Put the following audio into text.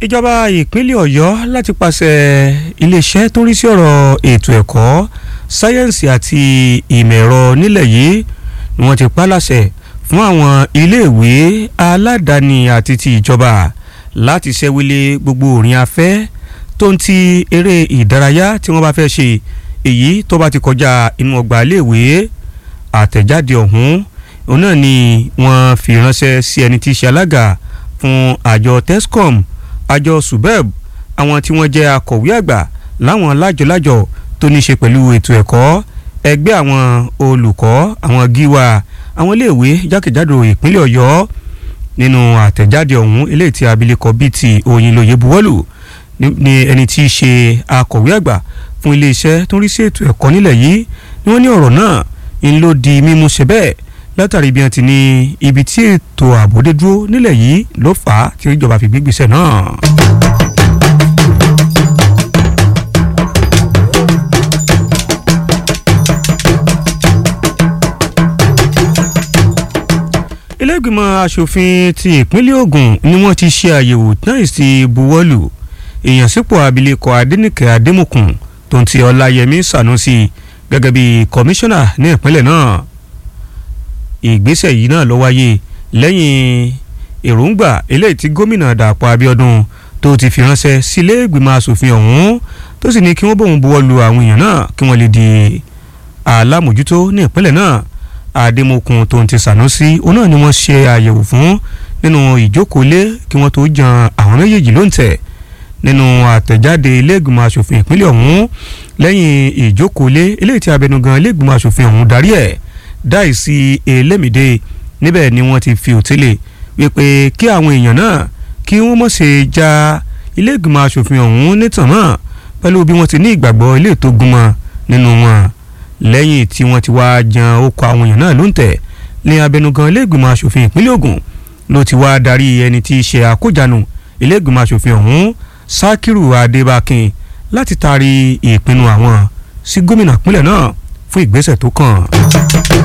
ìjọba ìpínlẹ̀ Ọ̀yọ́ láti pàṣẹ iléeṣẹ́ tó ń rí sí ọ̀rọ̀ ètò ẹ̀kọ́ sáyẹ́ǹsì àti ìmọ̀ ẹ̀rọ nílẹ̀ yìí ni wọ́n ti pa láṣẹ fún àwọn iléèwé aládàáni àti ti ìjọba láti ṣẹ́wélé gbogbo orin afẹ́ tó ń ti eré ìdárayá tí wọ́n bá fẹ́ ṣe èyí tó bá ti kọjá inú ọgbà iléèwé. Àtẹ̀jáde ọ̀hún òun náà ni wọ́n fi ránṣẹ́ sí ẹni tí í ṣe alága fún àjọ tescom, àjọ subeb, àwọn tí wọ́n jẹ́ akọ̀wé àgbà láwọn lájọlájọ tó ní ṣe pẹ̀lú ètò ẹ̀kọ́, ẹgbẹ́ àwọn olùkọ́, àwọn gíwá àwọn iléèwé jákèjádò ìpínlẹ̀ Ọ̀yọ́. Nínú àtẹ̀jáde ọ̀hún eléyìí tí abilékọ Bíìtì Oyinlóye buwọ́lù ní ẹni tí í ṣe akọ̀wé àgbà fún iléeṣẹ́ tó ń rí sí ètò ẹ̀kọ́ nílẹ̀ yìí ni wọ́n ní ọ̀rọ̀ náà ń ló di mímú ṣe bẹ́ẹ̀ látàrí bí wọ́n ti ní ibi tí ètò ààbò dé dúró nílẹ̀ yìí ló fà á tí ìjọba fi gbégbèsè náà. ilé ìgbìmọ̀ asòfin ti ìpínlẹ̀ Ògùn ni wọ́n ti ṣe àyẹ̀wò náà sí buwọ́lù ìyànsípò abilékọ Adéníkẹ́ Adémọ̀kùn tó ń ti Ọláyẹmí Sànúsì gẹ́gẹ́ bí kọmíṣánná ní ìpínlẹ̀ náà. Ìgbésẹ̀ yìí náà ló wáyé lẹ́yìn èròǹgbà eléyìí tí gómìnà Dàpọ̀ Abíọ́dún tó ti fi ránṣẹ́ sí ilé ìgbìmọ̀ asòfin ọ̀hún tó sì ní kí wọ́n bóun buwọ́lù àwọn èèyàn náà kí wọ́n lè di alámòjútó ní ìpínlẹ̀ náà. Adémọ̀kùn tó ń ti Sànúsì òun náà ni wọ́n ṣe àyẹ̀wò fún nínú ìjókòólé kí wọ́n tó jan àwọn méjèèjì lóǹtẹ̀. Nínú àtẹ̀jáde ilé ìgbìmọ̀ asòfin ìpínlẹ̀ ọ̀hún lẹ́yìn ìjókòólé eléyìí tí abẹnugan ilé ìgbìmọ̀ asòfin ọ̀hún darí ẹ̀ Dáìsí Elémídé níbẹ̀ ni wọ́n ti fi òtélè wípé kí àwọn èèyàn náà kí wọ́n mọ̀ ṣe ja ilé ìgbìmọ̀ asòfin ọ̀hún nítàn mọ́ pẹ̀lú bí wọ́n ti ní ìgbàgbọ́ ilé tó gúnmọ́ nínú wọn. Lẹ́yìn tí wọ́n ti wá jan okọ̀ àwọn èèyàn náà lóǹtẹ̀ ní abẹnugan ilé ìgbìmọ̀ asòfin ìpínlẹ̀ Ògùn ló ti wá darí ẹni tí í ṣe àkójánu ilé ìgbìmọ̀ asòfin ọ̀hún Sákírù Adébákin láti taari ìpinnu àwọn sí gómìnà ìpínlẹ̀ náà fún ìgbésẹ̀ tó kàn.